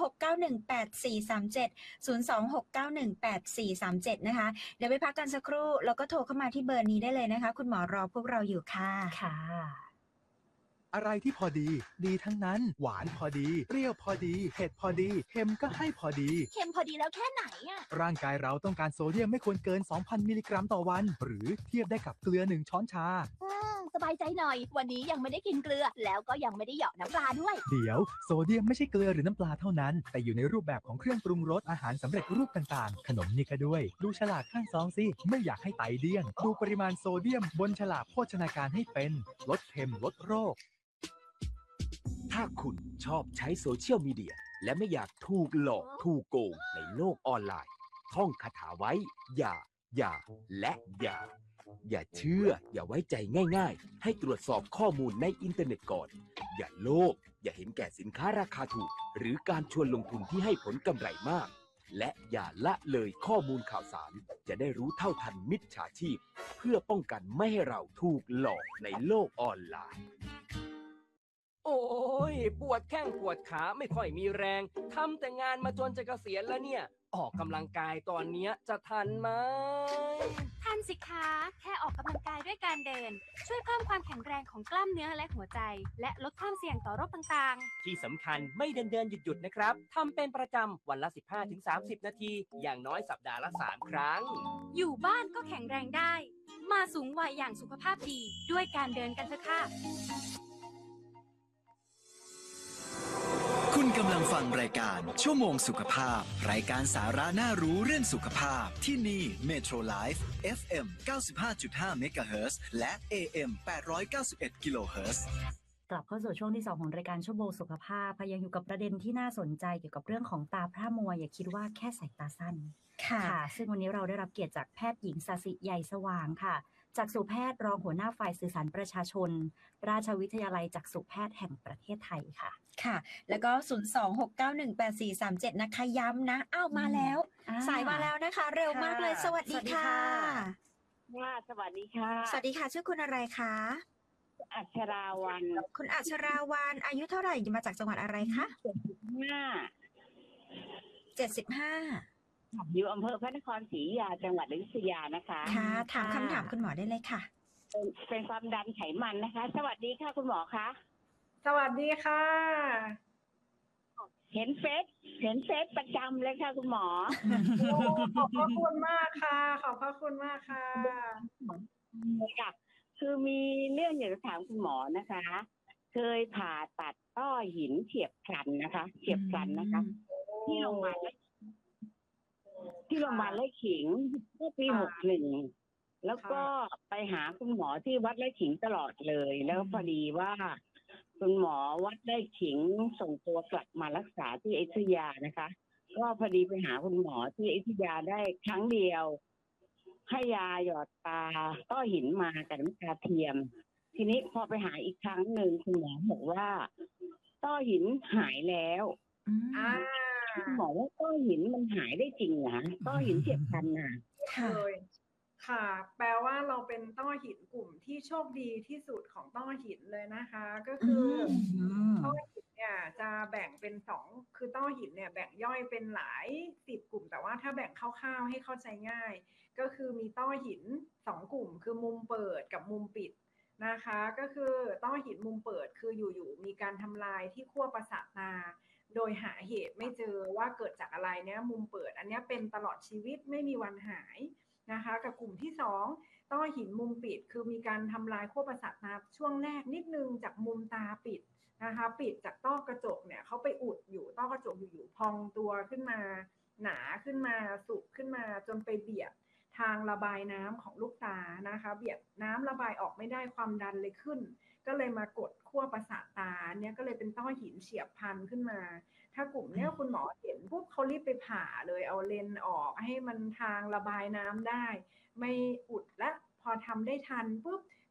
026918437 นะคะ เดี๋ยวไปพักกันสักครู่ แล้วก็โทรเข้ามาที่เบอร์นี้ได้เลยนะคะ คุณหมอรอพวกเราอยู่ค่ะค่ะอะไรที่พอดี ดีทั้งนั้น หวานพอดี เปรี้ยวพอดี เผ็ดพอดี เค็มก็ให้พอดีเค็มพอดีแล้วแค่ไหนอะร่างกายเราต้องการโซเดียมไม่ควรเกิน 2,000 มิลลิกรัมต่อวัน หรือเทียบได้กับเกลือ 1 ช้อนชาสบายใจหน่อย วันนี้ยังไม่ได้กินเกลือ แล้วก็ยังไม่ได้เหยาะน้ำปลาด้วยเดี๋ยวโซเดียมไม่ใช่เกลือหรือน้ำปลาเท่านั้น แต่อยู่ในรูปแบบของเครื่องปรุงรสอาหารสำเร็จรูปต่างๆ ขนมนี่ก็ด้วย ดูฉลากข้างซองสิ ไม่อยากให้ไตเดี้ยง ดูปริมาณโซเดียมบนฉลากโภชนาการให้เป็น ลดเค็มลดโรคถ้าคุณชอบใช้โซเชียลมีเดียและไม่อยากถูกหลอกถูกโกงในโลกออนไลน์ ท่องคาถาไว้ อย่า และอย่า อย่าเชื่อ อย่าไว้ใจง่ายๆ ให้ตรวจสอบข้อมูลในอินเทอร์เน็ตก่อน อย่าโลภ อย่าเห็นแก่สินค้าราคาถูก หรือการชวนลงทุนที่ให้ผลกำไรมาก และอย่าละเลยข้อมูลข่าวสาร จะได้รู้เท่าทันมิจฉาชีพ เพื่อป้องกันไม่ให้เราถูกหลอกในโลกออนไลน์โอ้ยปวดแข้งปวดขาไม่ค่อยมีแรงทำแต่งานมาจนจะเกษียณแล้วเนี่ย ออกกำลังกายตอนเนี้ยจะทันไหมทันสิคะ แค่ออกกำลังกายด้วยการเดิน ช่วยเพิ่มความแข็งแรงของกล้ามเนื้อและหัวใจ และลดความเสี่ยงต่อโรคต่างที่สำคัญไม่เดินหยุดนะครับทำเป็นประจำวันละ 15-30 นาที อย่างน้อยสัปดาห์ละ 3 ครั้งๆ อยู่บ้านก็แข็งแรงได้ มาสูงวัยอย่างสุขภาพดีด้วยการเดินกันเถอะค่ะคุณกำลังฟังรายการชั่วโมงสุขภาพ รายการสาระน่ารู้เรื่องสุขภาพที่นี่ Metro Life FM 95.5 MHz และ AM 891 kHz กลับเข้าสู่ช่วงที่ 2 ของรายการชั่วโมงสุขภาพค่ะยังอยู่กับประเด็นที่น่าสนใจเกี่ยวกับเรื่องของตาพร่ามัวอย่าคิดว่าแค่สายตาสั้นค่ะซึ่งวันนี้เราได้รับเกียรติจากแพทย์หญิงศศิใหญ่สว่างค่ะจักษุแพทย์รองหัวหน้าฝ่ายสื่อสารประชาชน ราชวิทยาลัยจักษุแพทย์แห่งประเทศไทยค่ะค่ะ แล้วก็ 026918437 นะคะ ย้ำนะ อ้าว มาแล้ว สายมาแล้วนะคะ เร็วมากเลย สวัสดีค่ะสวัสดีค่ะสวัสดีค่ะ ชื่อคุณอะไรคะอัชราวันคุณอัชราวันอายุเท่าไหร่ มาจากจังหวัดอะไรคะ 75 อยู่อำเภอพระนครศรีอยุธยาจังหวัดอยุธยานะคะค่ะ ถามคำถามคุณหมอได้เลยค่ะเป็นความดันไขมันนะคะ สวัสดีค่ะคุณหมอคะสวัสดีค่ะเห็นเฟซประจำเลยค่ะคุณหมอโอ้ขอบพระคุณมากค่ะ ขอบพระคุณมากค่ะค่ะคือมีเรื่องอยากจะถามคุณหมอนะคะ เคยผ่าตัดต้อหินเฉียบพลันนะคะ ที่โรงพยาบาลไร่ขิงเมื่อปี61แล้วก็ไปหาคุณหมอที่วัดไร่ขิงตลอดเลย แล้วพอดีว่าคุณหมอวัดไร่ขิงส่งตัวกลับมารักษาที่อยุธยานะคะ ก็พอดีไปหาคุณหมอที่อยุธยาได้ครั้งเดียว ให้ยาหยอดตาต้อหินมากับน้ำตาเทียม ทีนี้พอไปหาอีกครั้งหนึ่งคุณหมอบอกว่าต้อหินหายแล้วคุณหมอว่าต้อหินมันหายได้จริงเหรอต้อหินเฉียบพลันน่ะเลยค่ะ แปลว่าเราเป็นต้อหินกลุ่มที่โชคดีที่สุดของต้อหินเลยนะคะ ก็คือต้อหินเนี่ยจะแบ่งเป็น2คือต้อหินเนี่ยแบ่งย่อยเป็นหลาย10กลุ่มแต่ว่าถ้าแบ่งคร่าวๆให้เข้าใจง่ายก็คือมีต้อหิน2กลุ่มคือมุมเปิดกับมุมปิดนะคะก็คือต้อหินมุมเปิดคืออยู่ๆมีการทำลายที่ขั้วประสาทตาโดยหาเหตุไม่เจอว่าเกิดจากอะไรเนี่ยมุมเปิดอันนี้เป็นตลอดชีวิตไม่มีวันหายนะคะกับกลุ่มที่2ต้อหินมุมปิดคือมีการทำลายขั้วประสาทตาช่วงแรกนิดนึงจากมุมตาปิดนะคะปิดจากต้อกระจกเนี่ยเขาไปอุดอยู่ต้อกระจกอยู่พองตัวขึ้นมาหนาขึ้นมาสุกขึ้นมาจนไปเบียดทางระบายน้ำของลูกตานะคะเบียดน้ำระบายออกไม่ได้ความดันเลยขึ้นก็เลยมากดขั้วประสาทตาเนี่ยก็เลยเป็นต้อหินเฉียบพลันขึ้นมาถ้ากลุ่มนี้คุณหมอเห็นปุ๊บเขารีบไปผ่าเลยเอาเลนส์ออกให้มันทางระบายน้ำได้ไม่อุดและพอทำได้ทันปุ๊บ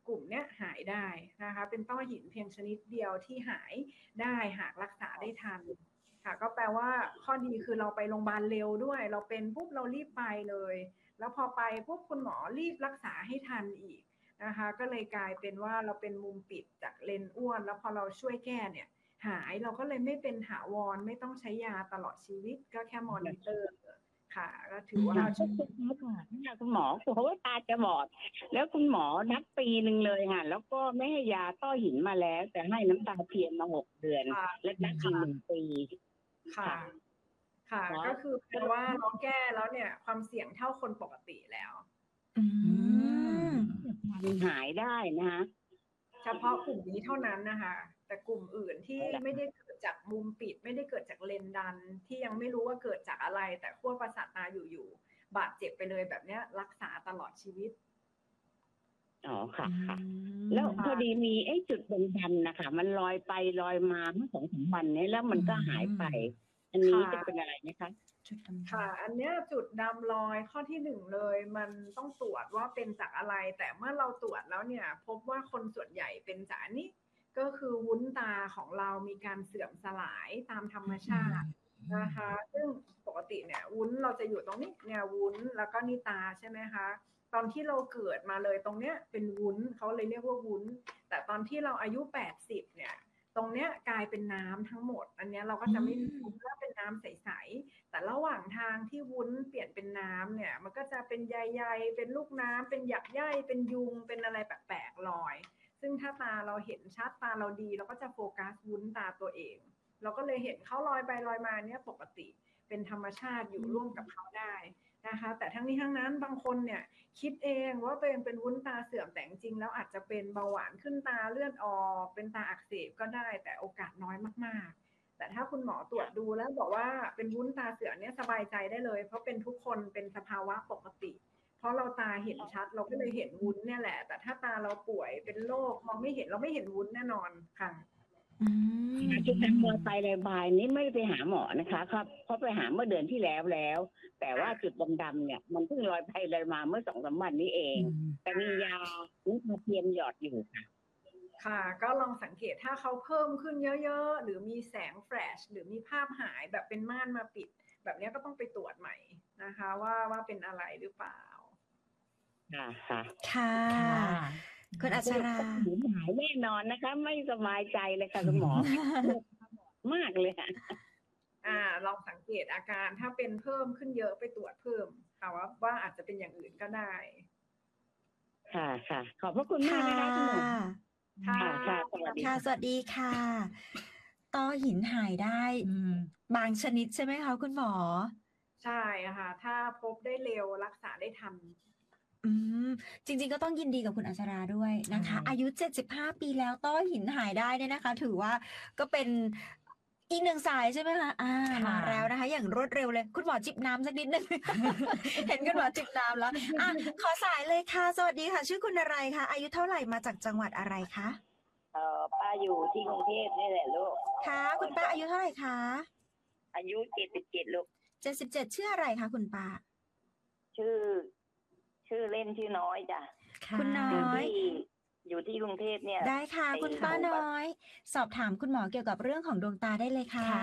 กลุ่มเนี้ยหายได้นะคะเป็นต้อหินเพียงชนิดเดียวที่หายได้หากรักษาได้ทันค่ะก็แปลว่าข้อดีคือเราไปโรงพยาบาลเร็วด้วยเราเป็นปุ๊บเรารีบไปเลยแล้วพอไปปุ๊บคุณหมอรีบรักษาให้ทันอีกนะคะก็เลยกลายเป็นว่าเราเป็นมุมปิดจากเลนอ้วนแล้วพอเราช่วยแก้เนี่ยหายเราก็เลยไม่เป็นถาวรไม่ต้องใช้ยาตลอดชีวิตก็แค่มอนิเตอร์ค่ะก็ถือว่าค่ะคุณหมอกลัวว่าตาจะบอดแล้วคุณหมอนับปีหนึ่งเลยค่ะแล้วก็ไม่ให้ยาต้อหินมาแล้วแต่ให้น้ำตาเทียมมา6 เดือนและนับอีก1 ปีค่ะค่ะก็คือแปลว่าเราแก้แล้วเนี่ยความเสี่ยงเท่าคนปกติแล้วหายได้นะคะเฉพาะกลุ่มนี้เท่านั้นนะคะแต่กลุ่มอื่นที่ไม่ได้เกิดจากมุมปิดไม่ได้เกิดจากเลนดันที่ยังไม่รู้ว่าเกิดจากอะไรแต่ขั้วประสาทตาอยู่ๆบาดเจ็บไปเลยแบบเนี้ยรักษาตลอดชีวิตอ๋อค่ะค่ะแล้วพอดีมีจุดดำๆนะคะมันลอยไปลอยมาเมื่อ2-3 วันนี้แล้วมันก็หายไปอันนี้จะเป็นอะไรไหมคะค่ะอันเนี้ยจุดดำลอยข้อที่1เลยมันต้องตรวจว่าเป็นจากอะไรแต่เมื่อเราตรวจแล้วเนี่ยพบว่าคนส่วนใหญ่เป็นจากนี้ก็คือวุ้นตาของเรามีการเสื่อมสลายตามธรรมชาตินะคะซึ่งปกติเนี่ยวุ้นเราจะอยู่ตรงนี้เนี่ยวุ้นแล้วก็นี่ตาใช่ไหมคะตอนที่เราเกิดมาเลยตรงเนี้ยเป็นวุ้นเขาเลยเรียกว่าวุ้นแต่ตอนที่เราอายุ80เนี่ยตรงเนี้ยกลายเป็นน้ำทั้งหมดอันเนี้ยเราก็จะไม่รู้ว่าเป็นน้ำใสๆแต่ระหว่างทางที่วุ้นเปลี่ยนเป็นน้ำเนี่ยมันก็จะเป็นใยๆเป็นลูกน้ำเป็นหยักใยเป็นยุงเป็นอะไรแปลกๆลอยซึ่งถ้าตาเราเห็นชัดตาเราดีเราก็จะโฟกัสวุ้นตาตัวเองเราก็เลยเห็นเขาลอยไปลอยมาเนี่ยปกติเป็นธรรมชาติอยู่ร่วมกับเขาได้นะคะแต่ทั้งนี้ทั้งนั้นบางคนเนี่ยคิดเองว่าตัวเองเป็นวุ้นตาเสื่อมแต่จริงแล้วอาจจะเป็นเบาหวานขึ้นตาเลือดออกเป็นตาอักเสบก็ได้แต่โอกาสน้อยมากๆแต่ถ้าคุณหมอตรวจดูแล้วบอกว่าเป็นวุ้นตาเสื่อมเนี่ยสบายใจได้เลยเพราะเป็นทุกคนเป็นสภาวะปกติเพราะเราตาเห็นชัดเราก็เลยเห็นวุ้นเนี่ยแหละแต่ถ้าตาเราป่วยเป็นโรคมองไม่เห็นเราไม่เห็นวุ้นแน่นอนค่ะจุดดำๆไประบายนี้ไม่ได้ไปหาหมอนะคะครับเพราะไปหาเมื่อเดือนที่แล้วแต่ว่าจุดดำๆเนี่ยมันเพิ่งลอยไปลอยมาเมื่อ2-3 วันนี้เองแต่มียาเทียมหยอดอยู่ค่ะค่ะก็ลองสังเกตถ้าเขาเพิ่มขึ้นเยอะๆหรือมีแสงแฟลชหรือมีภาพหายแบบเป็นม่านมาปิดแบบนี้ก็ต้องไปตรวจใหม่นะคะว่าเป็นอะไรหรือเปล่าค่ะคุณอัชราหายแน่นอนนะคะไม่สบายใจเลยค่ะคุณหมอมากเลยค่ะลองสังเกตอาการถ้าเป็นเพิ่มขึ้นเยอะไปตรวจเพิ่มค่ะว่าอาจจะเป็นอย่างอื่นก็ได้ค่ะขอบพระคุณมากนะคะคุณหมอค่ะสวัสดีค่ะต้อหินหายได้บางชนิดใช่ไหมคะคุณหมอใช่ค่ะถ้าพบได้เร็วรักษาได้ทันจริงๆก็ต้องยินดีกับคุณอัชราด้วยนะคะอายุ75 ปีแล้วต้อหินหายได้เนี่ยนะคะถือว่าก็เป็นอีกหนึ่งสายใช่ไหมคะมาแล้วนะคะอย่างรวดเร็วเลยคุณหมอจิบน้ำสักนิดนึง เห็นคุณหมอจิบน้ำแล้วขอสายเลยค่ะสวัสดีค่ะชื่อคุณอะไรคะอายุเท่าไหร่มาจากจังหวัดอะไรคะป้าอยู่ที่กรุงเทพนี่แหละลูกค่ะคุณป้าอายุเท่าไหร่คะอายุ77ลูก 77ชื่ออะไรคะคุณป้าชื่อเล่นชื่อน้อยจ้ะคุณน้อยอยู่ที่กรุงเทพเนี่ยได้ค่ะคุณป้าน้อยสอบถามคุณหมอเกี่ยวกับเรื่องของดวงตาได้เลยค่ะ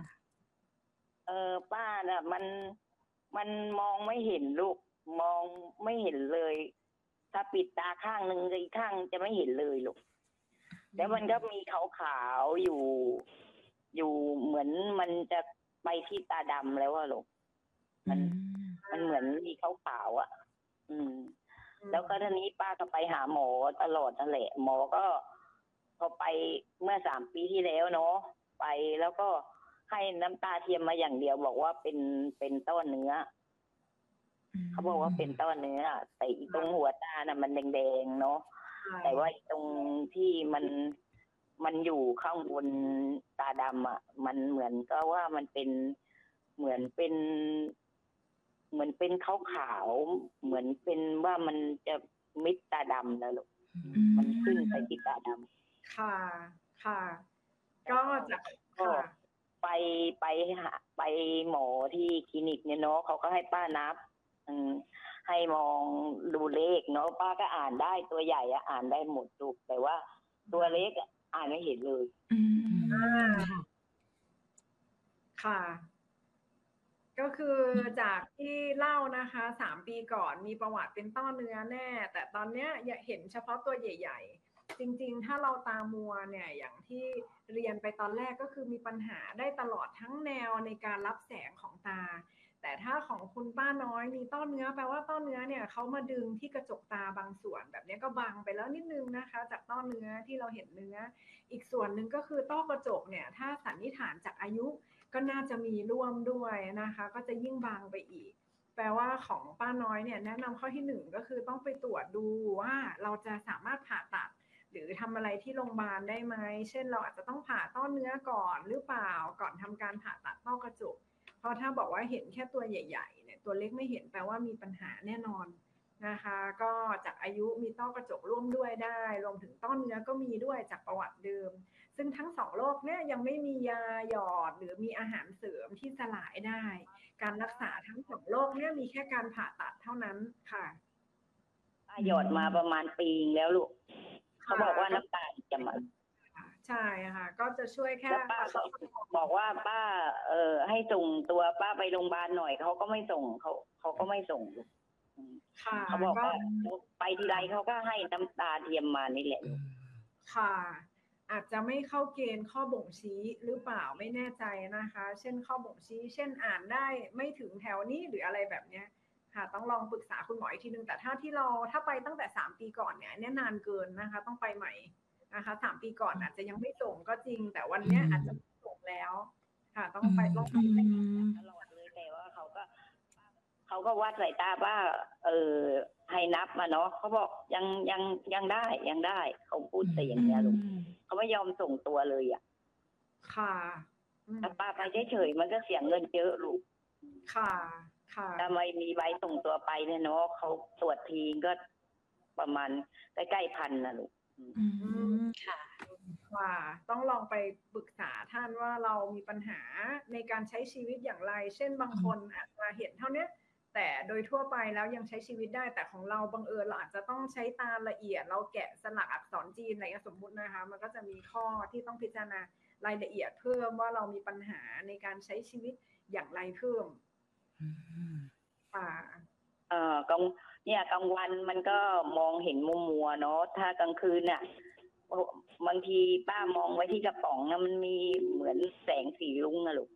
ป้าน่ะมันมองไม่เห็นลูกมองไม่เห็นเลยถ้าปิดตาข้างนึงอีกข้างจะไม่เห็นเลยลูกแล้วมันก็มีขาวๆอยู่เหมือนมันจะไปที่ตาดำแล้วอะลูกมันเหมือนมีขาวๆอ่ะแล้วก็ทีนี้ป้าก็ไปหาหมอตลอดนั่นแหละหมอก็พอไปเมื่อ3 ปีที่แล้วเนาะไปแล้วก็ให้น้ำตาเทียมมาอย่างเดียวบอกว่าเป็นต้อเนื้อเขาบอกว่าเป็นต้อเนื้อแต่อีตรงหัวตาน่ะมันแดงๆเนาะแต่ว่าตรงที่มันอยู่ข้างบนตาดำอ่ะมันเหมือนก็ว่ามันเป็นเหมือนเป็นขาวๆเหมือนเป็นว่ามันจะมิดตาดำแล้วลูกมันขึ้นไปที่ตาดำค่ะก็จะไปหมอที่คลินิกเนี่ยเนาะเขาก็ให้ป้านับให้มองดูเลขเนาะป้าก็อ่านได้ตัวใหญ่อะอ่านได้หมดลูกแต่ว่าตัวเล็กอะอ่านไม่เห็นเลยค่ะ ก็คือจากที่เล่านะคะ3 ปีก่อนมีประวัติเป็นต้อเนื้อแน่ แต่ตอนเนี้ยอยากเห็นเฉพาะตัวใหญ่ๆจริงๆถ้าเราตามัวเนี่ยอย่างที่เรียนไปตอนแรกก็คือมีปัญหาได้ตลอดทั้งแนวในการรับแสงของตา แต่ถ้าของคุณป้าน้อยมีต้อเนื้อแปลว่าต้อเนื้อเนี่ยเขามาดึงที่กระจกตาบางส่วนแบบนี้ก็บังไปแล้วนิดนึงนะคะจากต้อเนื้อที่เราเห็นเนื้ออีกส่วนหนึ่งก็คือต้อกระจกเนี่ยถ้าสันนิษฐานจากอายุก็น่าจะมีร่วมด้วยนะคะก็จะยิ่งบางไปอีกแปลว่าของป้าน้อยเนี่ยแนะนำข้อที่1ก็คือต้องไปตรวจดูว่าเราจะสามารถผ่าตัดหรือทำอะไรที่โรงพยาบาลได้ไหมเช่นเราอาจจะต้องผ่าต้อเนื้อก่อนหรือเปล่าก่อนทำการผ่าตัดต้อกระจกเพราะถ้าบอกว่าเห็นแค่ตัวใหญ่ๆเนี่ยตัวเล็กไม่เห็นแปลว่ามีปัญหาแน่นอนนะคะก็จากอายุมีต้อกระจกร่วมด้วยได้รวมถึงต้อเนื้อก็มีด้วยจากประวัติเดิมซึ่งทั้ง2โรคเนี่ยยังไม่มียาหยอดหรือมีอาหารเสริมที่สลายได้การรักษาทั้ง2โรคเนี่ยมีแค่การผ่าตัดเท่านั้นค่ะหยอดมาประมาณปีแล้วลูกเขาบอกว่าน้ำตาลจะมาใช่ค่ะก็จะช่วยแค่ป้าบอกว่าป้าให้ส่งตัวป้าไปโรงพยาบาลหน่อยเขาก็ไม่ส่งเขาก็ไม่ส่งเขาบอกว่าไปทีไรเขาก็ให้น้ำตาเทียมมานี่แหละค่ะอาจจะไม่เข้าเกณฑ์ข้อบ่งชี้หรือเปล่าไม่แน่ใจนะคะเช่นข้อบ่งชี้เช่นอ่านได้ไม่ถึงแถวนี้หรืออะไรแบบเนี้ยค่ะต้องลองปรึกษาคุณหมออีกทีนึงแต่ถ้าไปตั้งแต่3 ปีก่อนเนี่ยนานเกินนะคะต้องไปใหม่นะคะ3 ปีก่อนอาจจะยังไม่ส่งก็จริงแต่วันนี้อาจจะส่งแล้วค่ะต้องไปตลอดเลยแต่ว่าเขาก็วัดสายตาว่าให้นับมาเนาะเขาบอกยังได้เขาพูดแต่อย่างเงี้ยลูกเขาไม่ยอมส่งตัวเลยอ่ะค่ะถ้าป้าไปเฉยๆมันก็เสียเงินเยอะลูกค่ะถ้าไม่มีใบส่งตัวไปเนี่ยเนาะเขาตรวจทีก็ประมาณใกล้ๆ1,000นะลูกค่ะต้องลองไปปรึกษาท่านว่าเรามีปัญหาในการใช้ชีวิตอย่างไรเช่นบางคนอาจจะเห็นเท่านี้แต่โดยทั่วไปแล้วยังใช้ชีวิตได้แต่ของเราบังเอิญเราอาจจะต้องใช้ตาละเอียดเราแกะสลักอักษรจีนอะไรสมมุตินะคะมันก็จะมีข้อที่ต้องพิจารณารายละเอียดเพิ่มว่าเรามีปัญหาในการใช้ชีวิตอย่างไรเพิ่มกลางวันมันก็มองเห็นมัวๆเนาะถ้ากลางคืนน่ะบางทีป้ามองไว้ที่กระป๋องนะมันมีเหมือนแสงสีรุ้งอะลูก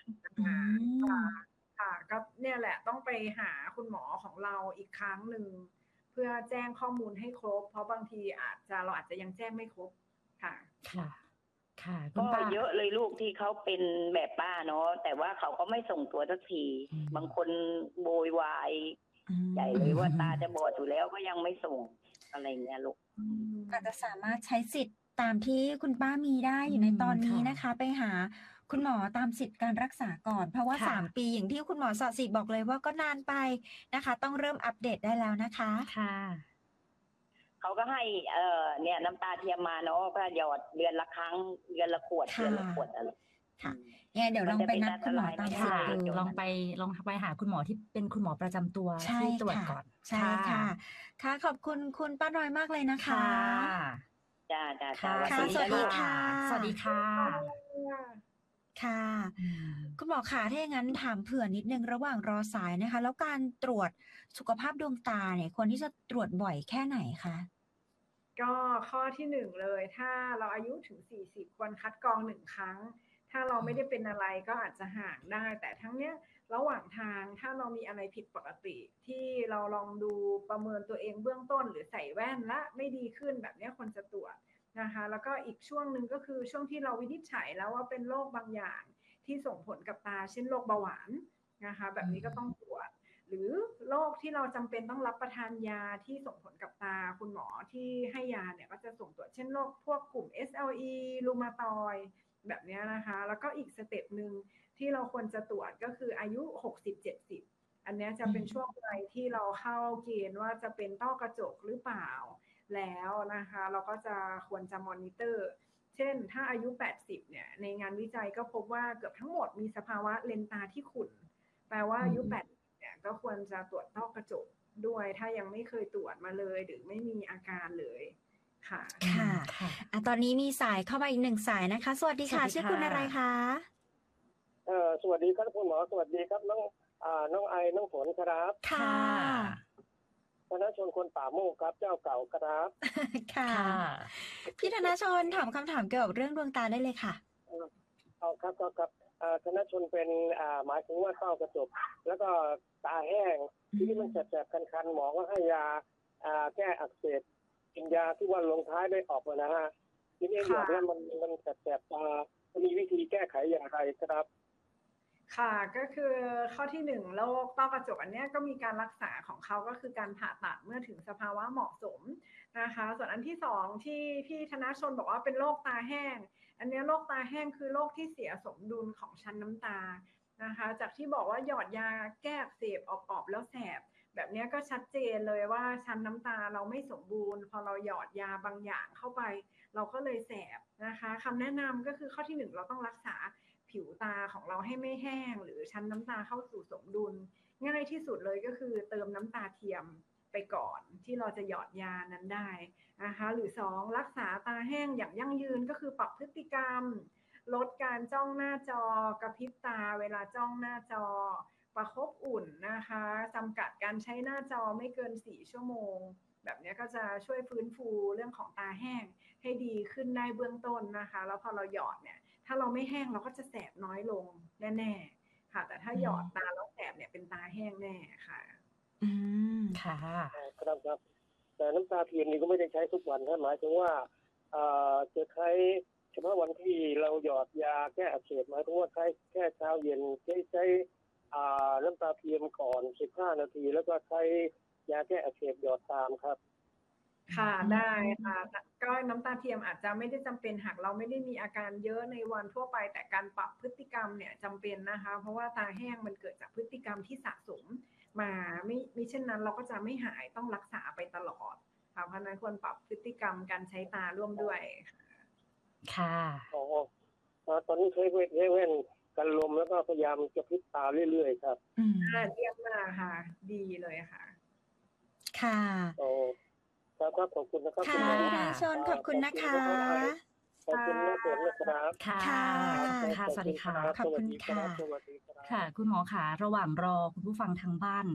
ค่ะก็เนี่ยแหละต้องไปหาคุณหมอของเราอีกครั้งหนึ่งเพื่อแจ้งข้อมูลให้ครบเพราะบางทีเราอาจจะยังแจ้งไม่ครบค่ะก็เยอะเลยลูกที่เขาเป็นแบบป้าเนาะแต่ว่าเขาก็ไม่ส่งตัวสักทีบางคนโวยวายใหญ่เลยว่าตาจะบอดอยู่แล้วก็ยังไม่ส่งอะไรเงี้ยลูกอาจจะสามารถใช้สิทธิ์ตามที่คุณป้ามีได้อยู่ในตอนนี้นะคะไปหาคุณหมอตามสิทธิ์การรักษาก่อนเพราะว่า3 ปีอย่างที่คุณหมอสศิษย์บอกเลยว่าก็นานไปนะคะต้องเริ่มอัปเดตได้แล้วนะคะค่ะเขาก็ให้เนี่ยน้ำตาเทียมมาเนาะก็หยอดเดือนละครั้งเดือนละขวดอะไรค่ะเนี่ยเดี๋ยวลองไปนัดคุณหมอตามสิทธิ์ดูลองไปหาคุณหมอที่เป็นคุณหมอประจำตัวที่ตรวจก่อนใช่ค่ะค่ะขอบคุณคุณป้าน้อยมากเลยนะคะจ้าสวัสดีค่ะสวัสดีค่ะค่ะคุณหมอคะถ้าอย่างนั้นถามเผื่อนิดนึงระหว่างรอสายนะคะแล้วการตรวจสุขภาพดวงตาเนี่ยควรที่จะตรวจบ่อยแค่ไหนคะก็ข้อที่1เลยถ้าเราอายุถึง40ควรคัดกรอง1 ครั้งถ้าเราไม่ได้เป็นอะไรก็อาจจะห่างได้แต่ทั้งเนี้ยระหว่างทางถ้าเรามีอะไรผิดปกติที่เราลองดูประเมินตัวเองเบื้องต้นหรือใส่แว่นและไม่ดีขึ้นแบบนี้ควรจะตรวจนะคะแล้วก็อีกช่วงหนึ่งก็คือช่วงที่เราวินิจฉัยแล้วว่าเป็นโรคบางอย่างที่ส่งผลกับตาเช่นโรคเบาหวานนะคะแบบนี้ก็ต้องตรวจหรือโรคที่เราจำเป็นต้องรับประทานยาที่ส่งผลกับตาคุณหมอที่ให้ยาเนี่ยก็จะส่งตรวจเช่นโรคพวกกลุ่ม SLE รูมาตอยด์แบบนี้นะคะแล้วก็อีกสเต็ปหนึ่งที่เราควรจะตรวจก็คืออายุ 60-70 อันนี้จะเป็นช่วงวัยที่เราเข้าเกณฑ์ว่าจะเป็นต้อกระจกหรือเปล่าแล้วนะคะเราก็จะควรจะมอนิเตอร์เช่นถ้าอายุ80เนี่ยในงานวิจัยก็พบว่าเกือบทั้งหมดมีสภาวะเลนส์ตาที่ขุ่นแปลว่าอายุ80เนี่ยก็ควรจะตรวจต้อกระจกด้วยถ้ายังไม่เคยตรวจมาเลยหรือไม่มีอาการเลยค่ะค่ะตอนนี้มีสายเข้ามาอีก1 สายนะคะ สวัสดีค่ะ ชื่อคุณอะไรคะสวัสดีครับคุณหมอสวัสดีครับน้องไอน้องฝนครับค่ะธนชนคนป่าโมกครับเจ้าเก่าครับค่ะ พี่ธนชนถามคำถามเกี่ยวกับเรื่องดวงตาได้เลยค่ะเอาครับธนชนเป็นหมายถึงว่าต้อกระจกแล้วก็ตาแห้งที่มันแสบๆคันๆหมอก็ให้ยาแก้อักเสบกินยาที่ว่าลงท้ายได้ออกมานะฮะทีนี้หยอดแล้วมันแสบๆตามีวิธีแก้ไขอย่างไรครับค่ะก็คือข้อที่1โรคต้อกระจกอันนี้ก็มีการรักษาของเขาก็คือการผ่าตัดเมื่อถึงสภาวะเหมาะสมนะคะส่วนอันที่2ที่พี่ธนชนบอกว่าเป็นโรคตาแห้งอันนี้โรคตาแห้งคือโรคที่เสียสมดุลของชั้นน้ำตานะคะจากที่บอกว่าหยอดยาแก้อักเสบออบๆแล้วแสบแบบนี้ก็ชัดเจนเลยว่าชั้นน้ำตาเราไม่สมบูรณ์พอเราหยอดยาบางอย่างเข้าไปเราก็เลยแสบนะคะคำแนะนำก็คือข้อที่1เราต้องรักษาผิวตาของเราให้ไม่แห้งหรือชั้นน้ำตาเข้าสู่สมดุลง่ายที่สุดเลยก็คือเติมน้ำตาเทียมไปก่อนที่เราจะหยอดยานั้นได้นะคะหรือ2รักษาตาแห้งอย่างยั่งยืนก็คือปรับพฤติกรรมลดการจ้องหน้าจอกระพริบตาเวลาจ้องหน้าจอประคบอุ่นนะคะจำกัดการใช้หน้าจอไม่เกิน4 ชั่วโมงแบบนี้ก็จะช่วยฟื้นฟูเรื่องของตาแห้งให้ดีขึ้นได้เบื้องต้นนะคะแล้วพอเราหยอดเนี่ยถ้าเราไม่แห้งเราก็จะแสบน้อยลงแน่ๆค่ะแต่ถ้าหยอดตาแล้วแสบเนี่ยเป็นตาแห้งแน่ค่ะค่ะครับแต่น้ำตาเทียมนี่ก็ไม่ได้ใช้ทุกวันหมายถึงว่าจะใช้เฉพาะวันที่เราหยอดยาแก้อักเสบหมายถึงว่าใช้แค่เช้าเย็นใช้น้ำตาเทียมก่อน15 นาทีแล้วก็ใช้ยาแก้อักเสบหยอดตามครับค่ะได้ค่ะก็น้ำตาเทียมอาจจะไม่ได้จำเป็นหากเราไม่ได้มีอาการเยอะในวันทั่วไปแต่การปรับพฤติกรรมเนี่ยจำเป็นนะคะเพราะว่าตาแห้งมันเกิดจากพฤติกรรมที่สะสมมาไม่เช่นนั้นเราก็จะไม่หายต้องรักษาไปตลอดค่ะเพราะนั้นควรปรับพฤติกรรมการใช้ตาร่วมด้วยค่ะตอนนี้ใช้แว่นกันลมแล้วก็พยายามจะพลิกตาเรื่อยๆครับเยี่ยมมากค่ะดีเลยค่ะค่ะครับขอบคุณนะครับค่ะพี่ธนชนขอบคุณนะคะขอบคุณน้องฝนนะครับค่ะสวัสดีค่ะขอบคุณค่ะค่ะคุณหมอคะระหว่างรอคุณผู้ฟังทางบ้าน